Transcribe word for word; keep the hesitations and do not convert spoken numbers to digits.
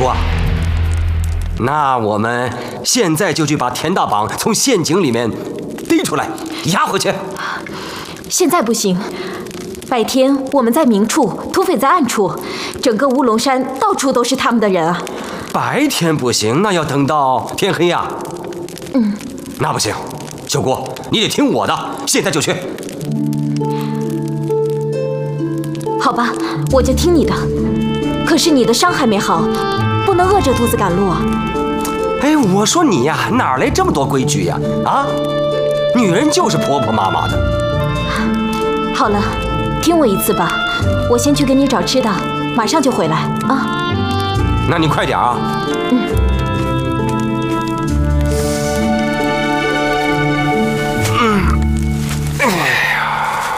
过。那我们现在就去把田大绑从陷阱里面逮出来，押回去。 现在不行，白天我们在明处，土匪在暗处，整个乌龙山到处都是他们的人啊。 白天不行，那要等到天黑呀。 嗯， 那不行，小姑，你得听我的，现在就去。 好吧，我就听你的。可是你的伤还没好，不能饿着肚子赶路啊。 哎，我说你呀，哪来这么多规矩呀？啊，女人就是婆婆妈妈的。 好了，听我一次吧，我先去给你找吃的，马上就回来啊。 那你快点啊。 嗯。